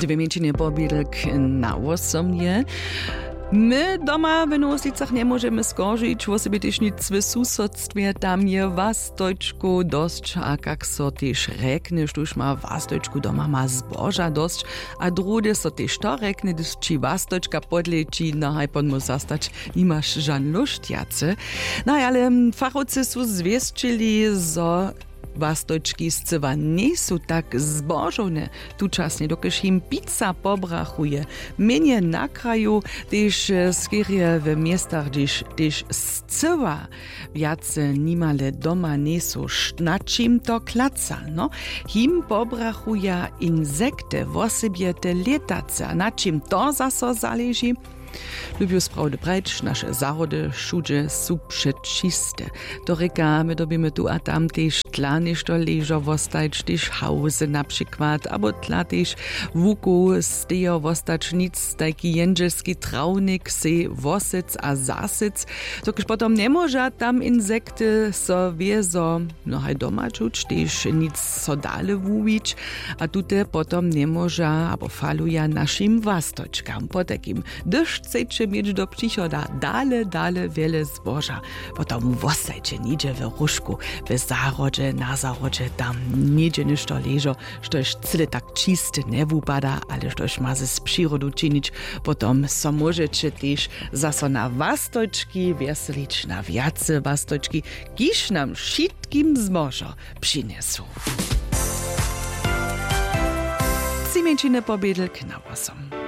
Dwie mięciny pobierek na osomnie. My doma w Nosicach nie możemy skorzyć, wo sobie też nic w susodstwie tam je wastojczku dość, a jak so też rekneš, tuż ma wastojczku doma ma zboża dość, a drugie so też to rekne, gdyż ci wastojczka podleci, no haj pod mu zastać, nie masz żan luštjace. No ale fachowcy su zwieszczyli, zo wastojczki scywa nie są tak zbożone tuczasnie, dokiż im pizza pobrachuje. Mienie na kraju też skierie w miastach też scywa wiace nimale doma nie są, na czym to klaca, no? Im pobrachuje insekty, w sobie te letace, na czym to zaso zależy? Lubię sprawdy brać, nasze zahody, szudzie są przeczyste. Do reka my dobimy tu a tam też tla nešto leżo wostać, też hauzy na przykład, albo tla też wuku stejo wostać nic, taki jędzelski trawnik, se wosyc a zasyc. Dokiż potom nie może tam insekty so wiezo, no haj doma czuć, też nic so dale wuwić, a tute potom nie może, albo faluje naszym wastoczkam, po takim chcecie mieć do przychoda dale wiele zboża. Potem wostajcie nigdzie w różku, w zarodzie, na zarodzie, tam nigdzie ništo leżo, štož cyle tak čisty nie wupada, ale štož ma z przyrodu czynić. Potem so możecie też zaso na wastojczki weselić, na wiace wastojczki, kiż nam wszystkim zbożo przyniesą. Ciemięciny pobiedelk na osom.